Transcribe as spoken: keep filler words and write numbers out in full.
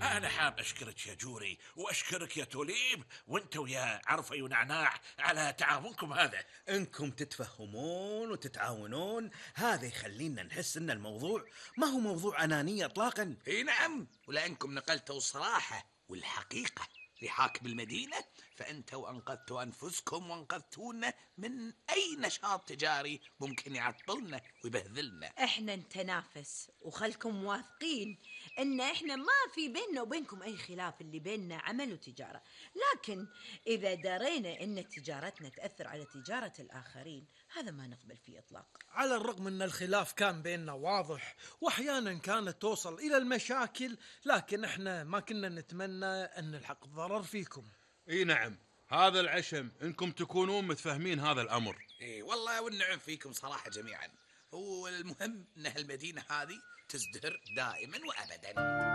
أنا حاب أشكرك يا جوري وأشكرك يا توليب، وأنت ويا عرفة ونعناع على تعاونكم هذا. انكم تتفهمون وتتعاونون، هذا يخلينا نحس ان الموضوع ما هو موضوع انانية اطلاقا. اي نعم، ولأنكم نقلتوا الصراحة والحقيقة لحاكم المدينة، فأنتوا أنقذتوا أنفسكم وأنقذتونا من أي نشاط تجاري ممكن يعطلنا ويبهذلنا. احنا نتنافس وخلكم واثقين ان احنا ما في بيننا وبينكم اي خلاف، اللي بيننا عمل وتجارة. لكن اذا درينا ان تجارتنا تأثر على تجارة الاخرين، هذا ما نقبل فيه اطلاقا. على الرغم ان الخلاف كان بيننا واضح واحيانا كانت توصل الى المشاكل، لكن احنا ما كنا نتمنى ان نلحق الضرر فيكم. اي نعم، هذا العشم انكم تكونون متفاهمين هذا الامر. اي والله والنعم فيكم صراحة جميعا، والمهم ان المدينة هذه تزدهر دائما وابدا.